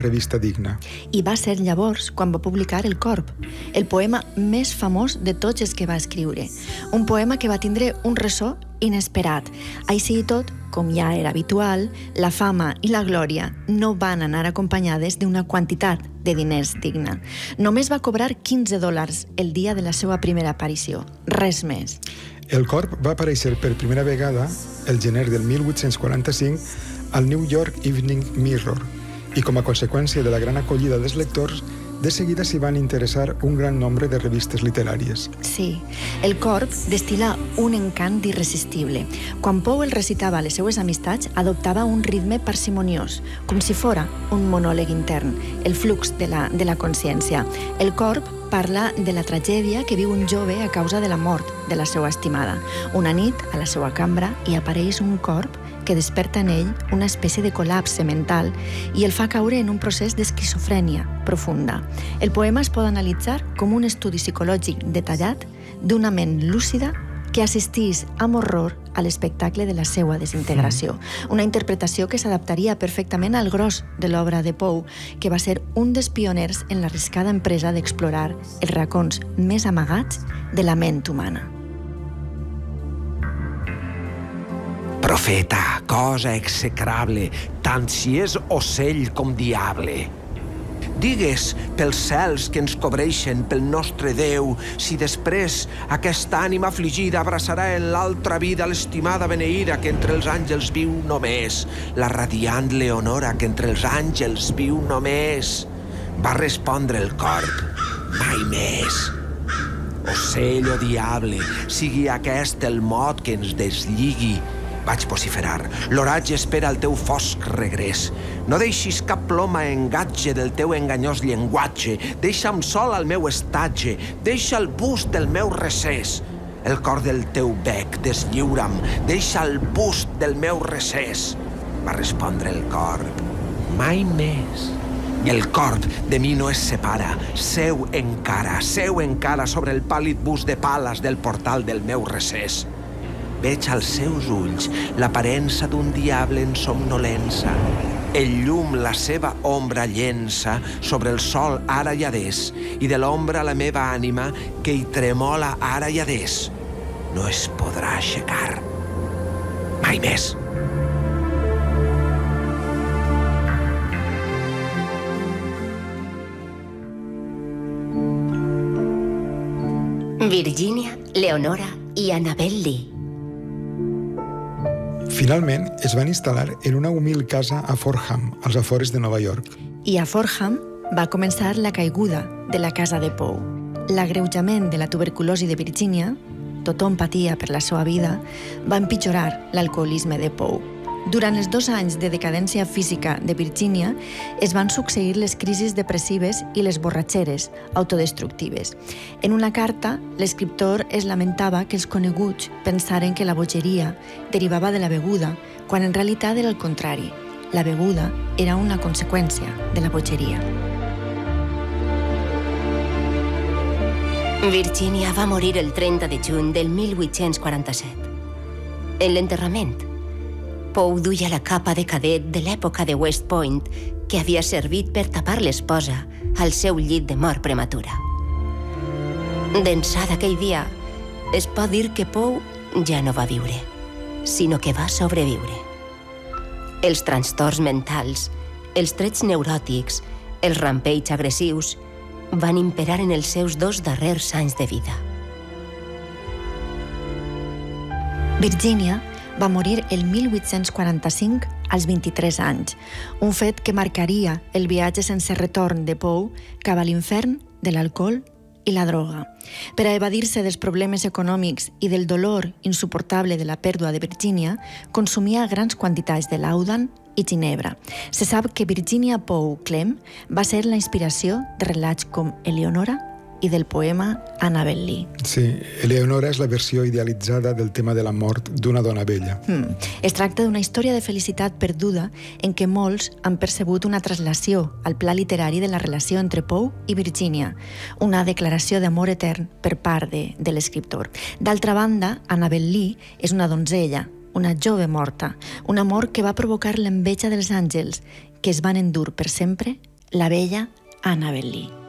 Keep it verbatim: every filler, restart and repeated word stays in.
revista digna. I va ser llavors quan va publicar El corb, el poema més famós de tots els que va escriure. Un poema que va tindre un ressò inesperat. Així i tot, com ja era habitual, la fama i la glòria no van anar acompanyades d'una quantitat de diners digna. Només va cobrar quinze dòlars el dia de la seva primera aparició. Res més. El corb va aparèixer per primera vegada el gener del mil vuit-cents quaranta-cinc al New York Evening Mirror, i com a conseqüència de la gran acollida dels lectors, de seguida s'hi van interessar un gran nombre de revistes literàries. Sí, El corb destil·la un encant irresistible. Quan Poe el recitava a les seues amistats, adoptava un ritme parsimoniós, com si fora un monòleg intern, el flux de la, de la consciència. El corb parla de la tragèdia que viu un jove a causa de la mort de la seva estimada. Una nit, a la seva cambra, hi apareix un corb que desperta en ell una espècie de col·lapse mental i el fa caure en un procés d'esquizofrènia profunda. El poema es pot analitzar com un estudi psicològic detallat d'una ment lúcida que assistís amb horror a l'espectacle de la seva desintegració. Una interpretació que s'adaptaria perfectament al gros de l'obra de Poe, que va ser un dels pioners en l'arriscada empresa d'explorar els racons més amagats de la ment humana. Profeta, cosa execrable, tant si és ocell com diable. Digues pels cels que ens cobreixen pel nostre Déu, si després aquesta ànima afligida abraçarà en l'altra vida l'estimada beneïda que entre els àngels viu només, la radiant Leonora que entre els àngels viu només. Va respondre el corb, mai més. Ocell o diable, sigui aquest el mot que ens deslligui, vaig vociferar. L'oratge espera el teu fosc regrés. No deixis cap ploma engatge del teu enganyós llenguatge. Deixa'm sol al meu estatge. Deixa el bust del meu recés. El cor del teu bec, deslliura'm. Deixa el bust del meu recés. Va respondre el corb. Mai més. I el corb de mi no es separa. Seu encara, seu encara sobre el pàl·lid bust de pales del portal del meu recés. Veig als seus ulls l'aparença d'un diable en somnolença. El llum la seva ombra llença sobre el sol ara i adés, i de l'ombra la meva ànima que hi tremola ara i adés. No es podrà aixecar. Mai més. Virginia, Leonora i Annabel Lee. Finalment, es van instal·lar en una humil casa a Fordham, als afores de Nova York. I a Fordham va començar la caiguda de la casa de Poe. L'agreujament de la tuberculosi de Virginia, tothom patia per la seva vida, va empitjorar l'alcoholisme de Poe. Durant els dos anys de decadència física de Virginia es van succeir les crisis depressives i les borratxeres autodestructives. En una carta, l'escriptor es lamentava que els coneguts pensaren que la bogeria derivava de la beguda, quan en realitat era el contrari. La beguda era una conseqüència de la bogeria. Virginia va morir el trenta de juny del mil vuit-cents quaranta-set. En l'enterrament, Poe duia la capa de cadet de l'època de West Point que havia servit per tapar l'esposa al seu llit de mort prematura. D'ençà d'aquell dia, es pot dir que Poe ja no va viure, sinó que va sobreviure. Els trastorns mentals, els trets neuròtics, els rampells agressius van imperar en els seus dos darrers anys de vida. Virginia va morir el mil vuit-cents quaranta-cinc als vint-i-tres anys, un fet que marcaria el viatge sense retorn de Poe cap a l'infern de l'alcohol i la droga. Per a evadir-se dels problemes econòmics i del dolor insuportable de la pèrdua de Virginia, consumia grans quantitats de laudan i ginebra. Se sap que Virginia Poe Clem va ser la inspiració de relats com Eleonora i del poema Annabel Lee. Sí, Eleonora és la versió idealitzada del tema de la mort d'una dona vella. Mm. Es tracta d'una història de felicitat perduda en què molts han percebut una traslació al pla literari de la relació entre Poe i Virginia, una declaració d'amor etern per part de, de l'escriptor. D'altra banda, Annabel Lee és una donzella, una jove morta, un amor que va provocar l'enveja dels àngels, que es van endur per sempre la bella Annabel Lee.